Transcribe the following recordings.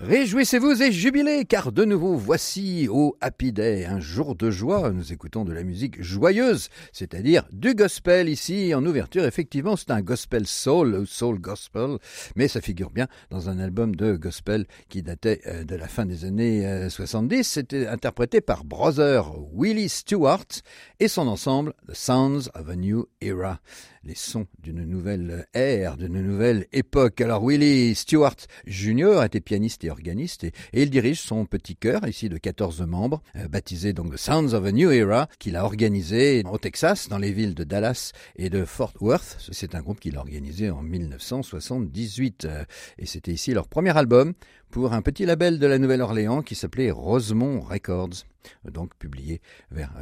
Réjouissez-vous et jubilez, car de nouveau voici au Happy Day, un jour de joie. Nous écoutons de la musique joyeuse, c'est-à-dire du gospel ici. En ouverture, effectivement, c'est un gospel soul gospel, mais ça figure bien dans un album de gospel qui datait de la fin des années 70. C'était interprété par Brother Willie Stewart et son ensemble The Sounds of a New Era. Les sons d'une nouvelle ère, d'une nouvelle époque. Alors Willie Stewart Jr. était pianiste et organiste et il dirige son petit chœur ici de 14 membres, baptisé donc The Sounds of a New Era, qu'il a organisé au Texas, dans les villes de Dallas et de Fort Worth. C'est un groupe qu'il a organisé en 1978 et c'était ici leur premier album pour un petit label de la Nouvelle-Orléans qui s'appelait Rosemont Records, donc publié vers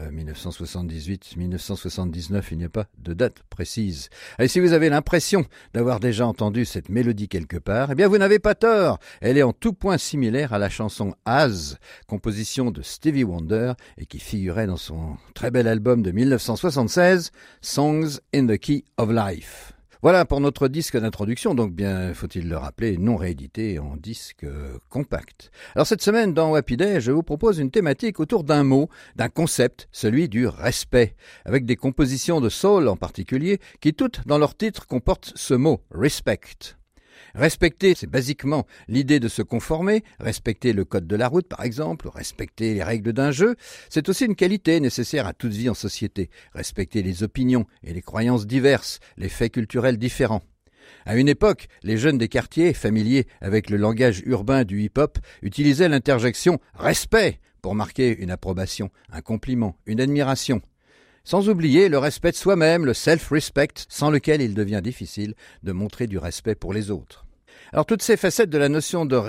1978-1979, il n'y a pas de date précise. Et si vous avez l'impression d'avoir déjà entendu cette mélodie quelque part, eh bien vous n'avez pas tort, elle est en tout point similaire à la chanson As, composition de Stevie Wonder et qui figurait dans son très bel album de 1976, Songs in the Key of Life. Voilà pour notre disque d'introduction, donc bien faut-il le rappeler, non réédité en disque compact. Alors cette semaine dans Happy Day, je vous propose une thématique autour d'un mot, d'un concept, celui du respect, avec des compositions de soul en particulier, qui toutes dans leur titre comportent ce mot, respect. Respecter, c'est basiquement l'idée de se conformer, respecter le code de la route par exemple, respecter les règles d'un jeu, c'est aussi une qualité nécessaire à toute vie en société, respecter les opinions et les croyances diverses, les faits culturels différents. À une époque, les jeunes des quartiers, familiers avec le langage urbain du hip-hop, utilisaient l'interjection « respect » pour marquer une approbation, un compliment, une admiration. Sans oublier le respect de soi-même, le self-respect, sans lequel il devient difficile de montrer du respect pour les autres. Alors toutes ces facettes de la notion de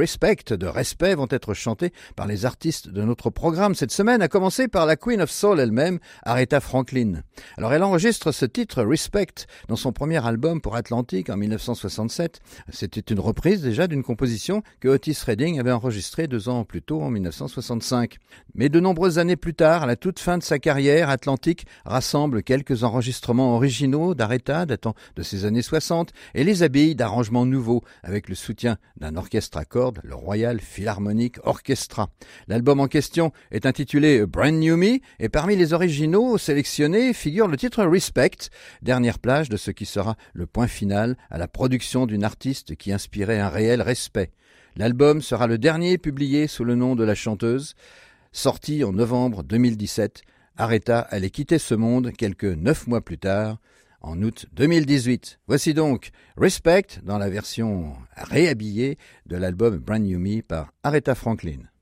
respect vont être chantées par les artistes de notre programme cette semaine, à commencer par la Queen of Soul elle-même, Aretha Franklin. Alors elle enregistre ce titre, Respect, dans son premier album pour Atlantic en 1967. C'était une reprise déjà d'une composition que Otis Redding avait enregistrée 2 ans plus tôt en 1965. Mais de nombreuses années plus tard, à la toute fin de sa carrière, Atlantic rassemble quelques enregistrements originaux d'Aretha datant de ces années 60 et les habille d'arrangements nouveaux avec le soutien d'un orchestre à cordes, le Royal Philharmonic Orchestra. L'album en question est intitulé Brand New Me et parmi les originaux sélectionnés figure le titre Respect, dernière plage de ce qui sera le point final à la production d'une artiste qui inspirait un réel respect. L'album sera le dernier publié sous le nom de la chanteuse. Sorti en novembre 2017, Aretha allait quitter ce monde quelques 9 mois plus tard, en août 2018. Voici donc Respect dans la version réhabillée de l'album Brand New Me par Aretha Franklin.